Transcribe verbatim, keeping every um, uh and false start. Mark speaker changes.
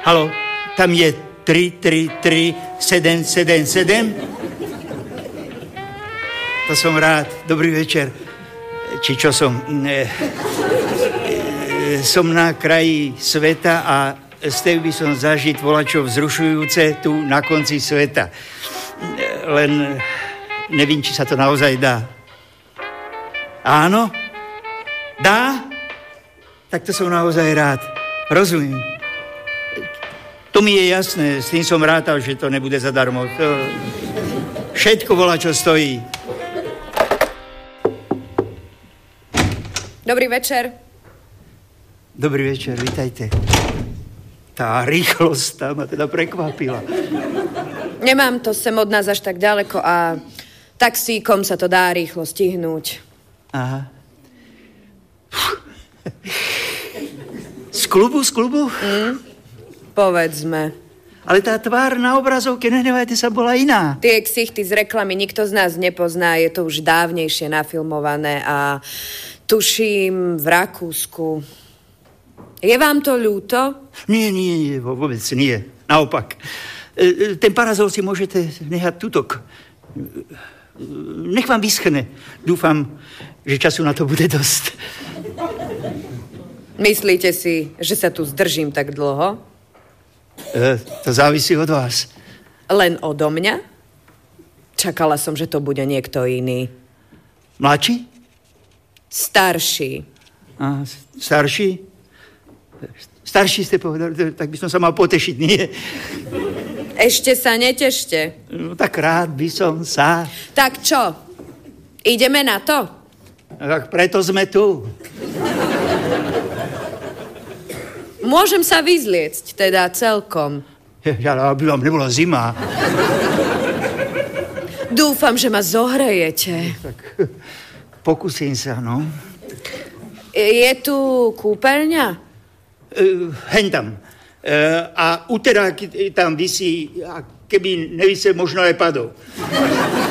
Speaker 1: Haló, tam je tri, tri, tri, sedem, sedem, sedem. To som rád. Dobrý večer. Či čo som? E, e, som na kraji sveta a stej by som zažiť volačo vzrušujúce tu na konci sveta. E, len nevím, či sa to naozaj dá. Áno? Dá? Tak to som naozaj rád. Rozumiem. To mi je jasné, s tým som rátal, že to nebude zadarmo. To... Všetko volá, čo stojí.
Speaker 2: Dobrý večer.
Speaker 1: Dobrý večer, vitajte. Tá rýchlosť tá ma teda prekvapila.
Speaker 2: Nemám to sem od nás až tak ďaleko a taxíkom sa to dá rýchlo stihnúť.
Speaker 1: Aha. Z klubu, z klubu?
Speaker 2: Mm, povedzme.
Speaker 1: Ale tá tvár na obrazovke, nehnevajte sa, bola iná.
Speaker 2: Tie ksichty z reklamy nikto z nás nepozná, je to už dávnejšie nafilmované a tuším v Rakúsku. Je vám to ľúto?
Speaker 1: Nie, nie, nie, vôbec nie. Naopak. Ten parazol si môžete nehať tutok. Nech vám vyschne. Dúfam, že času na to bude dosť.
Speaker 2: Myslíte si, že sa tu zdržím tak dlho?
Speaker 1: E, to závisí od vás.
Speaker 2: Len odo mňa? Čakala som, že to bude niekto iný.
Speaker 1: Mladší?
Speaker 2: Starší.
Speaker 1: A, starší? Starší ste povedali, tak by som sa mal potešiť, nie?
Speaker 2: Ešte sa netešte.
Speaker 1: No tak rád by som sa...
Speaker 2: Tak čo? Ideme na to?
Speaker 1: Tak preto sme tu.
Speaker 2: Môžem sa vyzliecť, teda celkom.
Speaker 1: Ja, aby vám nebola zima.
Speaker 2: Dúfam, že ma zohrejete.
Speaker 1: Tak pokúsim sa, no.
Speaker 2: Je tu kúpeľňa?
Speaker 1: Uh, hen tam. Uh, a uterák tam visí, a keby nevisel, možno aj padol.